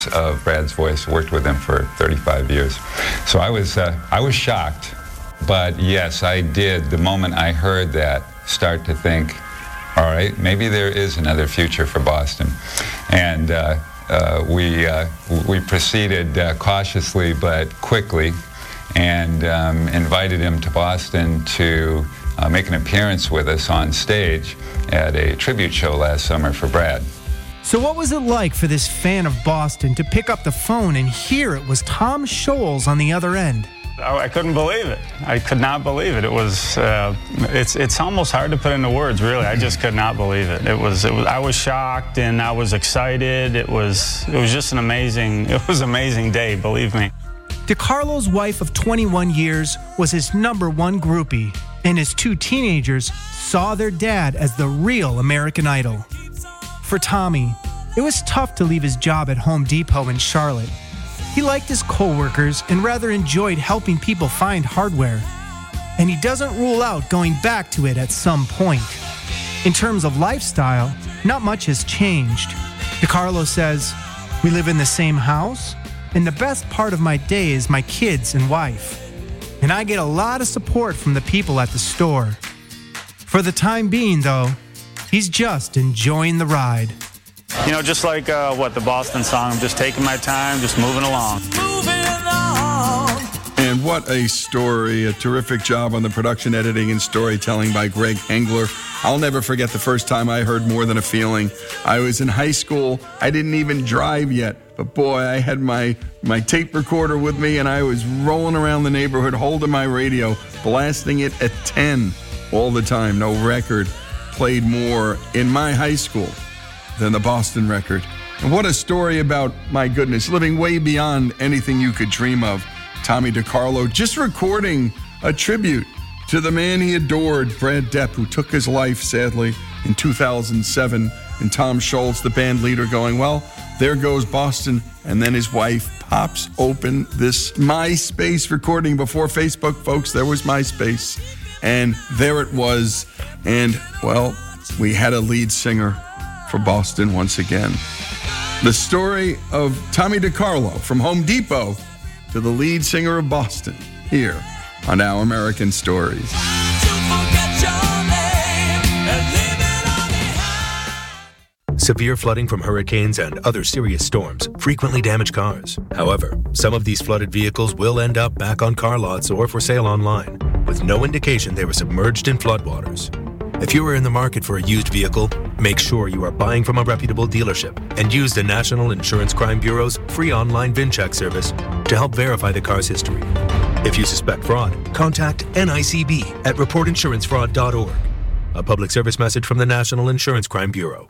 of Brad's voice, worked with him for 35 years. So I was shocked, but yes, I did, the moment I heard that, start to think, all right, maybe there is another future for Boston. And we proceeded cautiously but quickly, and invited him to Boston to make an appearance with us on stage at a tribute show last summer for Brad. So what was it like for this fan of Boston to pick up the phone and hear it was Tom Scholes on the other end? I couldn't believe it. I could not believe it. It was, it's almost hard to put into words, really. I just could not believe it. I was shocked and I was excited. It was just an amazing day, believe me. DeCarlo's wife of 21 years was his #1 groupie, and his 2 teenagers saw their dad as the real American Idol. For Tommy, it was tough to leave his job at Home Depot in Charlotte. He liked his coworkers and rather enjoyed helping people find hardware. And he doesn't rule out going back to it at some point. In terms of lifestyle, not much has changed. DeCarlo says, "We live in the same house, and the best part of my day is my kids and wife. And I get a lot of support from the people at the store." For the time being, though, he's just enjoying the ride. You know, just like the Boston song, I'm just taking my time, just moving along. And what a story. A terrific job on the production, editing, and storytelling by Greg Hengler. I'll never forget the first time I heard More Than a Feeling. I was in high school. I didn't even drive yet. But boy, I had my tape recorder with me, and I was rolling around the neighborhood holding my radio, blasting it at 10 all the time. No record played more in my high school than the Boston record. And what a story about, my goodness, living way beyond anything you could dream of. Tommy DeCarlo just recording a tribute to the man he adored, Brad Depp, who took his life, sadly, in 2007. And Tom Scholes, the band leader, going, well, there goes Boston. And then his wife pops open this MySpace recording. Before Facebook, folks, there was MySpace. And there it was. And, well, we had a lead singer for Boston once again. The story of Tommy DeCarlo from Home Depot to the lead singer of Boston here on Our American Stories. Severe flooding from hurricanes and other serious storms frequently damage cars. However, some of these flooded vehicles will end up back on car lots or for sale online, with no indication they were submerged in floodwaters. If you are in the market for a used vehicle, make sure you are buying from a reputable dealership and use the National Insurance Crime Bureau's free online VIN check service to help verify the car's history. If you suspect fraud, contact NICB at reportinsurancefraud.org. A public service message from the National Insurance Crime Bureau.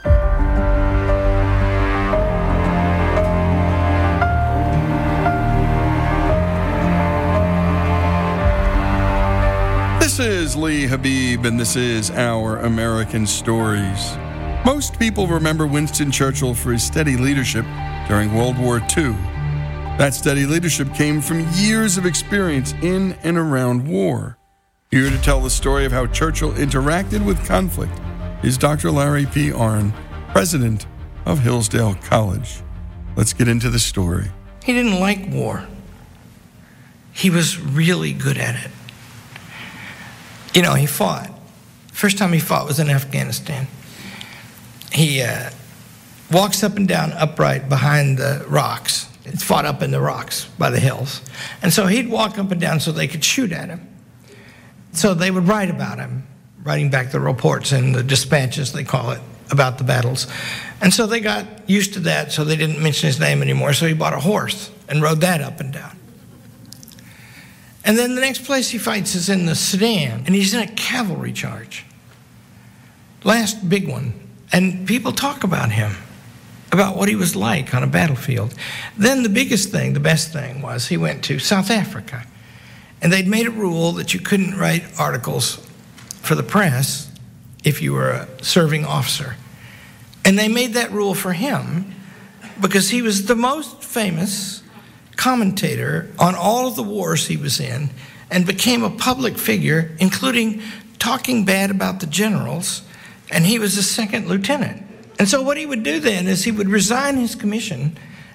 This is Lee Habib, and this is Our American Stories. Most people remember Winston Churchill for his steady leadership during World War II. That steady leadership came from years of experience in and around war. Here to tell the story of how Churchill interacted with conflict is Dr. Larry P. Arnn, president of Hillsdale College. Let's get into the story. He didn't like war. He was really good at it. You know, he fought. First time he fought was in Afghanistan. He walks up and down upright behind the rocks. It's fought up in the rocks by the hills. And so he'd walk up and down so they could shoot at him. So they would write about him, writing back the reports and the dispatches, they call it, about the battles. And so they got used to that, so they didn't mention his name anymore. So he bought a horse and rode that up and down. And then the next place he fights is in the Sudan, and he's in a cavalry charge. Last big one. And people talk about him, about what he was like on a battlefield. Then the biggest thing, the best thing, was he went to South Africa. And they'd made a rule that you couldn't write articles for the press if you were a serving officer. And they made that rule for him because he was the most famous commentator on all of the wars he was in and became a public figure, including talking bad about the generals, and he was a second lieutenant. And so what he would do then is he would resign his commission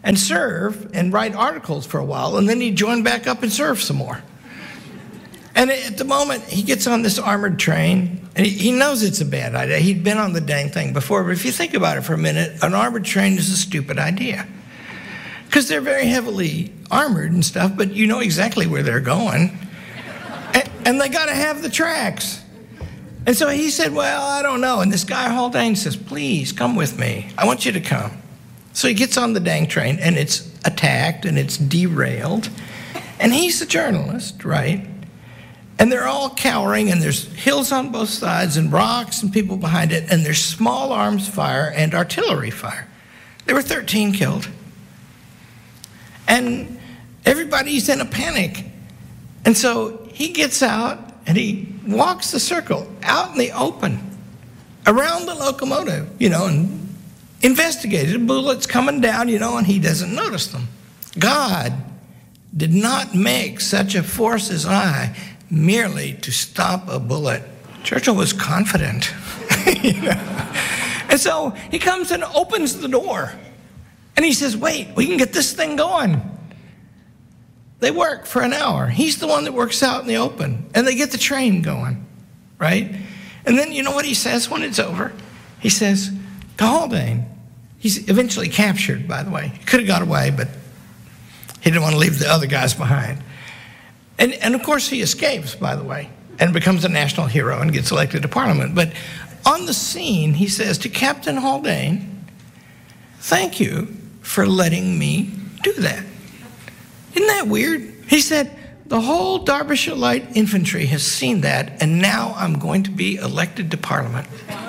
and serve and write articles for a while, and then he'd join back up and serve some more. And at the moment, he gets on this armored train, and he knows it's a bad idea. He'd been on the dang thing before, but if you think about it for a minute, an armored train is a stupid idea. Because they're very heavily armored and stuff, but you know exactly where they're going. And they got to have the tracks. And so he said, well, I don't know. And this guy, Haldane, says, please, come with me. I want you to come. So he gets on the dang train, and it's attacked, and it's derailed. And he's a journalist, right? And they're all cowering, and there's hills on both sides, and rocks, and people behind it, and there's small arms fire and artillery fire. There were 13 killed. And everybody's in a panic. And so he gets out, and he walks the circle out in the open, around the locomotive, and investigated. Bullets coming down, and he doesn't notice them. God did not make such a force as I merely to stop a bullet. Churchill was confident. And so he comes and opens the door. And he says, wait, we can get this thing going. They work for an hour. He's the one that works out in the open. And they get the train going, right? And then you know what he says when it's over? He says, to Haldane. He's eventually captured, by the way. He could have got away, but he didn't want to leave the other guys behind. And of course he escapes, by the way, and becomes a national hero and gets elected to Parliament. But on the scene, he says to Captain Haldane, thank you for letting me do that. Isn't that weird? He said, the whole Derbyshire Light Infantry has seen that, and now I'm going to be elected to Parliament.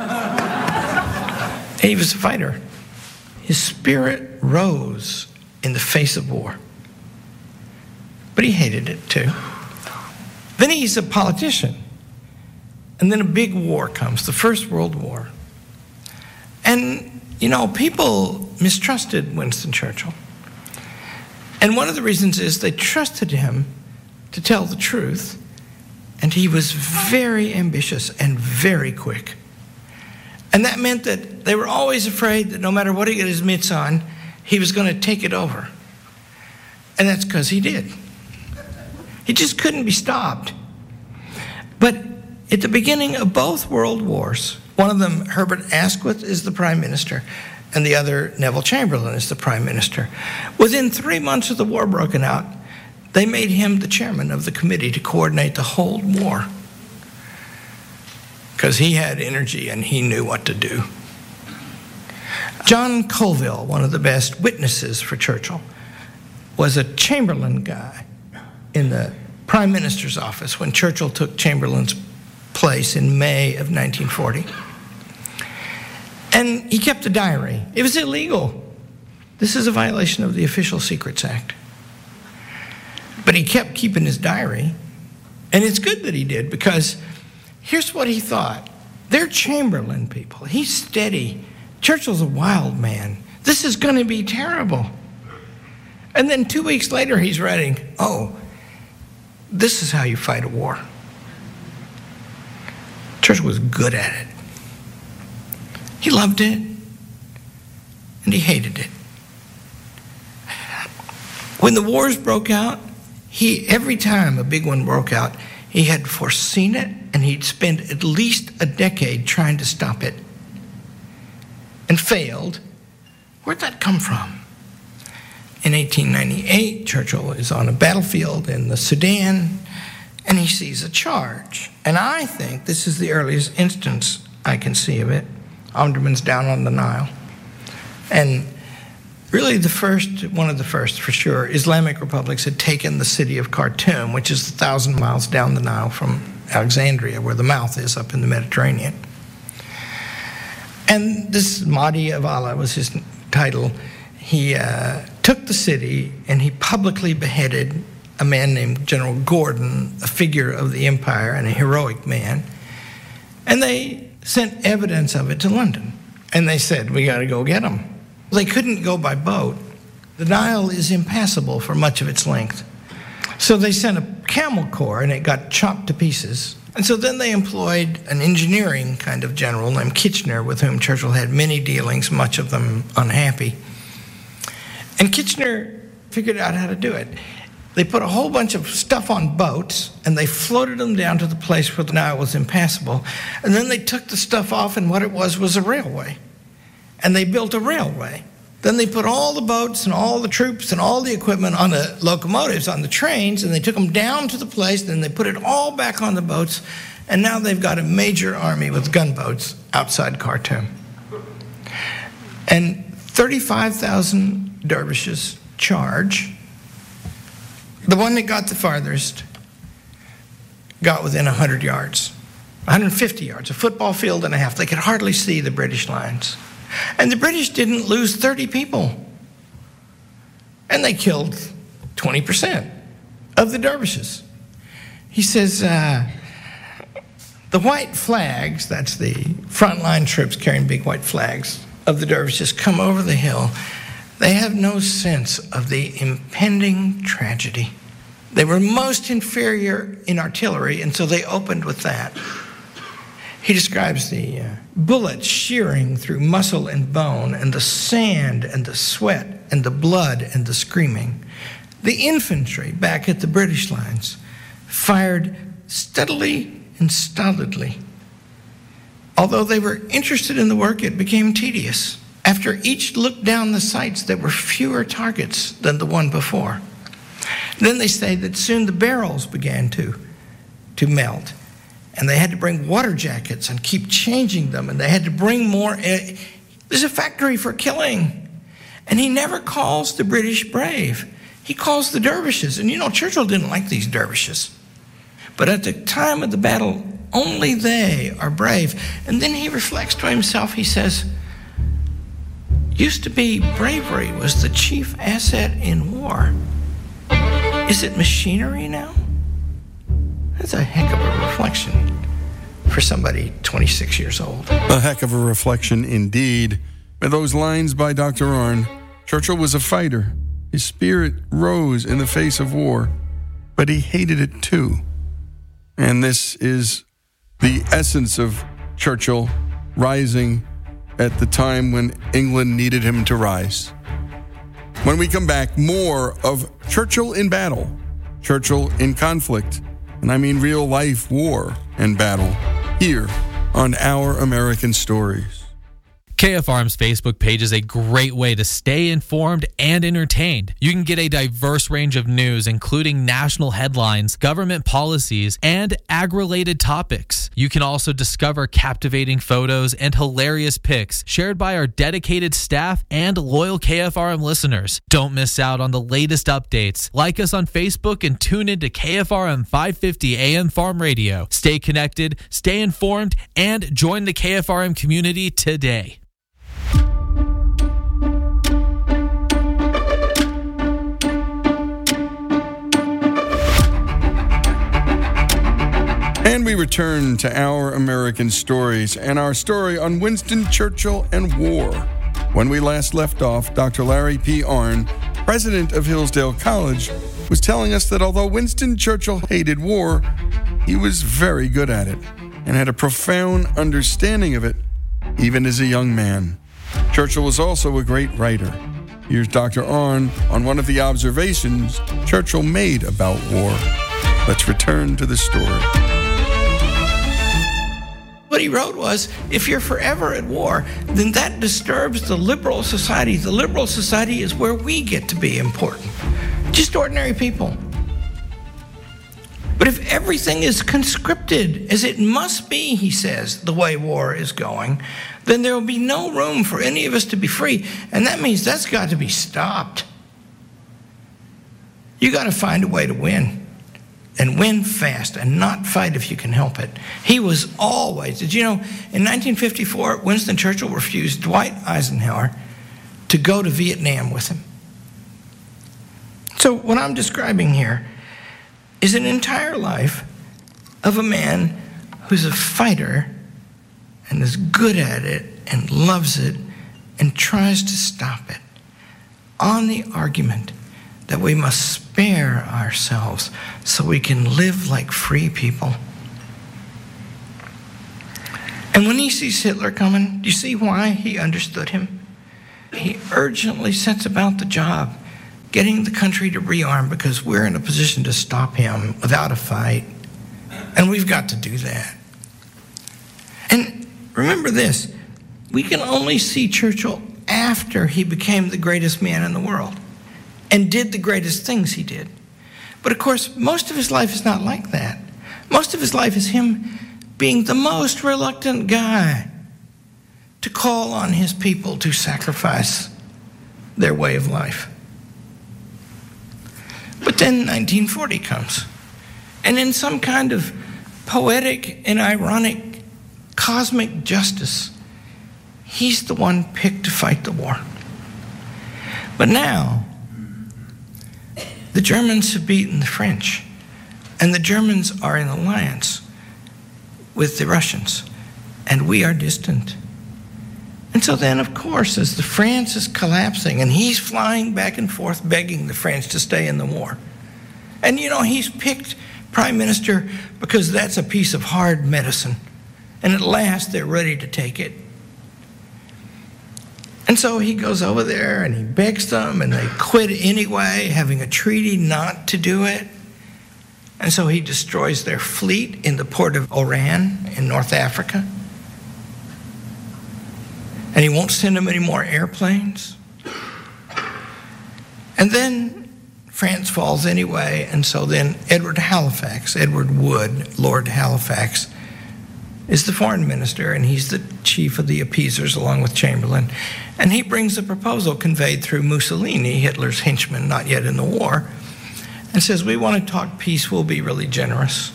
He was a fighter. His spirit rose in the face of war. But he hated it too. Then he's a politician. And then a big war comes, the First World War. And, people mistrusted Winston Churchill. And one of the reasons is they trusted him to tell the truth, and he was very ambitious and very quick. And that meant that they were always afraid that no matter what he got his mitts on, he was going to take it over. And that's because he did. He just couldn't be stopped. But at the beginning of both world wars, one of them, Herbert Asquith, is the prime minister, and the other, Neville Chamberlain, is the prime minister. Within 3 months of the war broken out, they made him the chairman of the committee to coordinate the whole war, because he had energy and he knew what to do. John Colville, one of the best witnesses for Churchill, was a Chamberlain guy in the prime minister's office when Churchill took Chamberlain's place in May of 1940. And he kept a diary. It was illegal. This is a violation of the Official Secrets Act. But he kept keeping his diary. And it's good that he did, because here's what he thought. They're Chamberlain people. He's steady. Churchill's a wild man. This is going to be terrible. And then 2 weeks later, he's writing, this is how you fight a war. Churchill was good at it. He loved it, and he hated it. When the wars broke out, every time a big one broke out, he had foreseen it, and he'd spend at least a decade trying to stop it, and failed. Where'd that come from? In 1898, Churchill is on a battlefield in the Sudan, and he sees a charge. And I think this is the earliest instance I can see of it. Omdurman's down on the Nile. And really one of the first for sure, Islamic republics had taken the city of Khartoum, which is 1,000 miles down the Nile from Alexandria, where the mouth is up in the Mediterranean. And this Mahdi of Allah was his title. He took the city and he publicly beheaded a man named General Gordon, a figure of the empire and a heroic man. And they sent evidence of it to London. And they said, we got to go get him. They couldn't go by boat. The Nile is impassable for much of its length. So they sent a camel corps, and it got chopped to pieces. And so then they employed an engineering kind of general named Kitchener, with whom Churchill had many dealings, much of them unhappy. And Kitchener figured out how to do it. They put a whole bunch of stuff on boats, and they floated them down to the place where the Nile was impassable. And then they took the stuff off, and what it was a railway. And they built a railway. Then they put all the boats and all the troops and all the equipment on the locomotives, on the trains, and they took them down to the place, and then they put it all back on the boats, and now they've got a major army with gunboats outside Khartoum. And 35,000 dervishes charge. The one that got the farthest got within 100 yards, 150 yards, a football field and a half. They could hardly see the British lines. And the British didn't lose 30 people. And they killed 20% of the dervishes. He says, the white flags, that's the frontline troops carrying big white flags of the dervishes, come over the hill. They have no sense of the impending tragedy. They were most inferior in artillery, and so they opened with that. He describes the bullets shearing through muscle and bone, and the sand and the sweat and the blood and the screaming. The infantry back at the British lines fired steadily and stolidly. Although they were interested in the work, it became tedious. After each looked down the sights, there were fewer targets than the one before. Then they say that soon the barrels began to melt, and they had to bring water jackets and keep changing them, and they had to bring more. There's a factory for killing. And he never calls the British brave. He calls the dervishes. And you know, Churchill didn't like these dervishes. But at the time of the battle, only they are brave. And then he reflects to himself, he says, used to be bravery was the chief asset in war. Is it machinery now? That's a heck of a reflection for somebody 26 years old. A heck of a reflection indeed. With those lines by Dr. Arnn, Churchill was a fighter. His spirit rose in the face of war, but he hated it too. And this is the essence of Churchill rising at the time when England needed him to rise. When we come back, more of Churchill in battle, Churchill in conflict, and I mean real life war and battle, here on Our American Stories. KFRM's Facebook page is a great way to stay informed and entertained. You can get a diverse range of news, including national headlines, government policies, and ag-related topics. You can also discover captivating photos and hilarious pics shared by our dedicated staff and loyal KFRM listeners. Don't miss out on the latest updates. Like us on Facebook and tune in to KFRM 550 AM Farm Radio. Stay connected, stay informed, and join the KFRM community today. And we return to Our American Stories and our story on Winston Churchill and war. When we last left off, Dr. Larry P. Arnn, president of Hillsdale College, was telling us that although Winston Churchill hated war, he was very good at it and had a profound understanding of it, even as a young man. Churchill was also a great writer. Here's Dr. Arnn on one of the observations Churchill made about war. Let's return to the story. What he wrote was, if you're forever at war, then that disturbs the liberal society. The liberal society is where we get to be important. Just ordinary people. But if everything is conscripted, as it must be, he says, the way war is going, then there will be no room for any of us to be free. And that means that's got to be stopped. You got to find a way to win. And win fast and not fight if you can help it. He was always, did you know, in 1954, Winston Churchill refused Dwight Eisenhower to go to Vietnam with him. So what I'm describing here is an entire life of a man who's a fighter and is good at it and loves it and tries to stop it on the argument that we must spare ourselves so we can live like free people. And when he sees Hitler coming, do you see why he understood him? he urgently sets about the job, getting the country to rearm because we're in a position to stop him without a fight. And we've got to do that. And remember this, we can only see Churchill after he became the greatest man in the world and did the greatest things he did. But of course, most of his life is not like that. Most of his life is him being the most reluctant guy to call on his people to sacrifice their way of life. But then 1940 comes, and in some kind of poetic and ironic cosmic justice, he's the one picked to fight the war. But now, the Germans have beaten the French, and the Germans are in alliance with the Russians, and we are distant. And so then, of course, as the France is collapsing, and he's flying back and forth begging the French to stay in the war. And you know, he's picked prime minister because that's a piece of hard medicine. And at last, they're ready to take it. And so he goes over there and he begs them, and they quit anyway, having a treaty not to do it. And so he destroys their fleet in the port of Oran in North Africa. And he won't send them any more airplanes. And then France falls anyway, and so then Edward Wood, Lord Halifax, is the foreign minister, and he's the chief of the appeasers along with Chamberlain. And he brings a proposal conveyed through Mussolini, Hitler's henchman, not yet in the war, and says, we want to talk peace, we'll be really generous.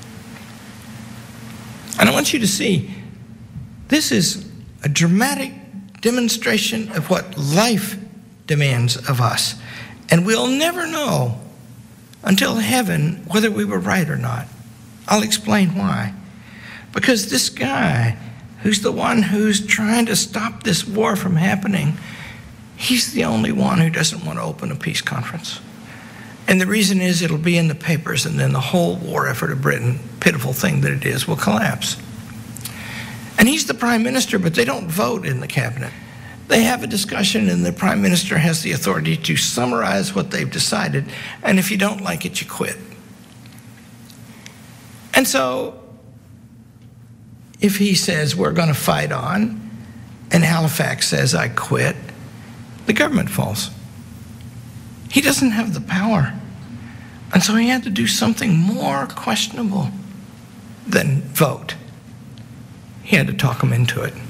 And I want you to see, this is a dramatic demonstration of what life demands of us. And we'll never know until heaven whether we were right or not. I'll explain why. Because this guy, who's the one who's trying to stop this war from happening, he's the only one who doesn't want to open a peace conference. And the reason is it'll be in the papers, and then the whole war effort of Britain, pitiful thing that it is, will collapse. And he's the prime minister, but they don't vote in the cabinet. They have a discussion, and the prime minister has the authority to summarize what they've decided, and if you don't like it, you quit. And so, if he says, we're going to fight on, and Halifax says, I quit, the government falls. He doesn't have the power. And so he had to do something more questionable than vote. He had to talk him into it.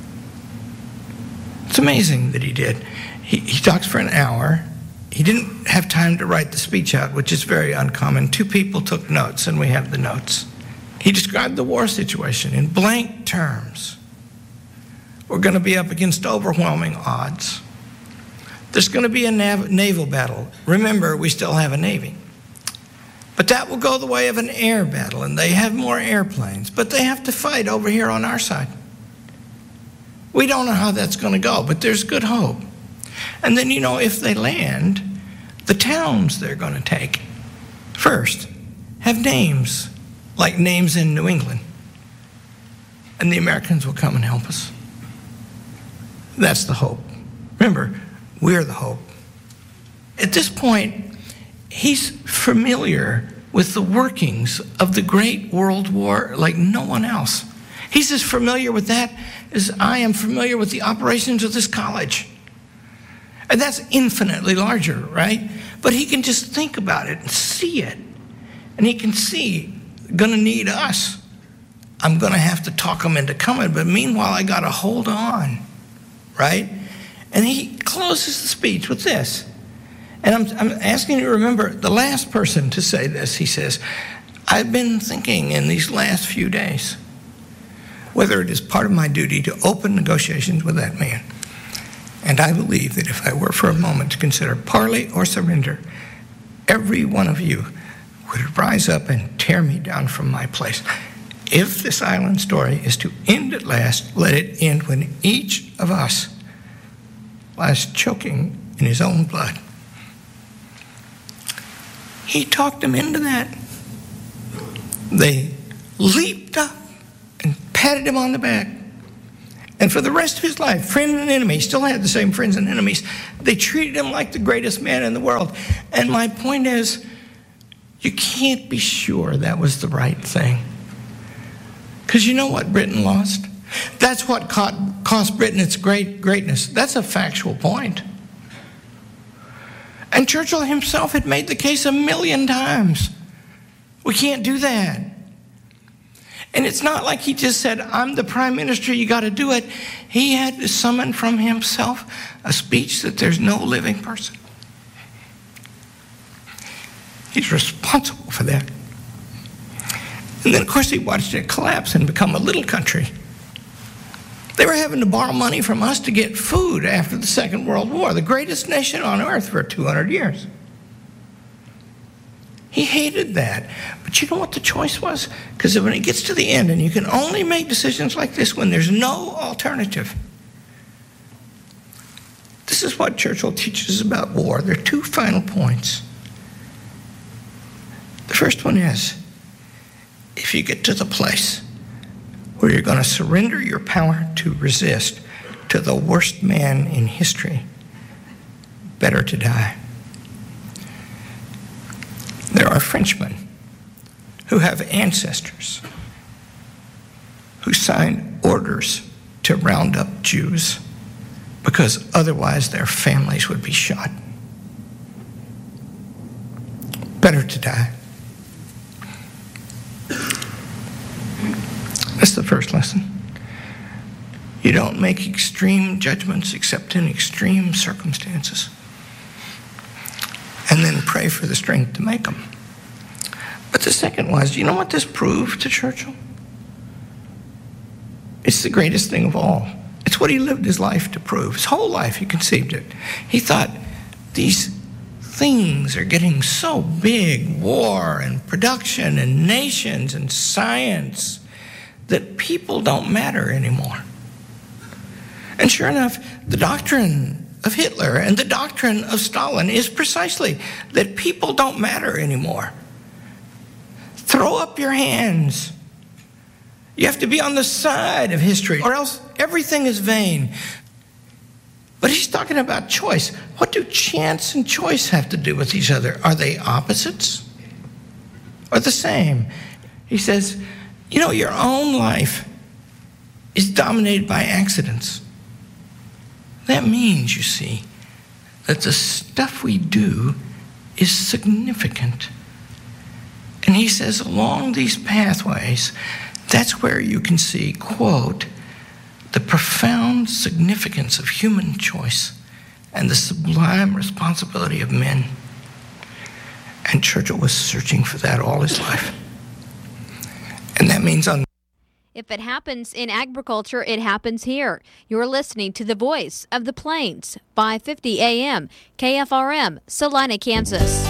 It's amazing that he did. He talks for an hour. He didn't have time to write the speech out, which is very uncommon. 2 people took notes, and we have the notes. He described the war situation in blank terms. We're going to be up against overwhelming odds. There's going to be a naval battle. Remember, we still have a navy. But that will go the way of an air battle, and they have more airplanes. But they have to fight over here on our side. We don't know how that's going to go, but there's good hope. And then, you know, if they land, the towns they're going to take first have names, like names in New England. And the Americans will come and help us. That's the hope. Remember, we're the hope. At this point, he's familiar with the workings of the Great World War like no one else. He's as familiar with that as I am familiar with the operations of this college. And that's infinitely larger, right? But he can just think about it and see it. And he can see, gonna need us. I'm gonna have to talk him into coming, but meanwhile, I gotta hold on, right? And he closes the speech with this. And I'm asking you to remember the last person to say this. He says, I've been thinking in these last few days whether it is part of my duty to open negotiations with that man. And I believe that if I were for a moment to consider parley or surrender, every one of you would rise up and tear me down from my place. If this island story is to end at last, let it end when each of us lies choking in his own blood. He talked them into that. They leaped up and patted him on the back. And for the rest of his life, friend and enemy, he still had the same friends and enemies. They treated him like the greatest man in the world. And my point is, you can't be sure that was the right thing. Because you know what Britain lost? That's what cost Britain its greatness. That's a factual point. And Churchill himself had made the case 1,000,000 times. We can't do that. And it's not like he just said, I'm the prime minister, you got to do it. He had to summon from himself a speech that there's no living person. He's responsible for that. And then, of course, he watched it collapse and become a little country. They were having to borrow money from us to get food after the Second World War, the greatest nation on earth for 200 years. He hated that. But you know what the choice was? Because when it gets to the end, and you can only make decisions like this when there's no alternative. This is what Churchill teaches about war. There are two final points. The first one is, if you get to the place where you're going to surrender your power to resist to the worst man in history, better to die. There are Frenchmen who have ancestors who signed orders to round up Jews because otherwise their families would be shot. Better to die. That's the first lesson. You don't make extreme judgments except in extreme circumstances. And then pray for the strength to make them. But the second was, you know what this proved to Churchill? It's the greatest thing of all. It's what he lived his life to prove. His whole life he conceived it. He thought, these things are getting so big, war and production and nations and science, that people don't matter anymore. And sure enough, the doctrine of Hitler and the doctrine of Stalin is precisely that people don't matter anymore. Throw up your hands. You have to be on the side of history, or else everything is vain. But he's talking about choice. What do chance and choice have to do with each other? Are they opposites or the same? He says, you know, your own life is dominated by accidents. That means, you see, that the stuff we do is significant. And he says along these pathways, that's where you can see, quote, the profound significance of human choice and the sublime responsibility of men. And Churchill was searching for that all his life. And that means if it happens in agriculture, it happens here. You're listening to the Voice of the Plains, 550 AM, KFRM, Salina, Kansas.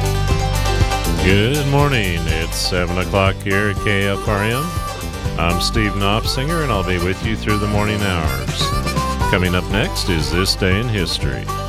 Good morning. It's 7 o'clock here at KFRM. I'm Steve Knopfsinger, and I'll be with you through the morning hours. Coming up next is This Day in History.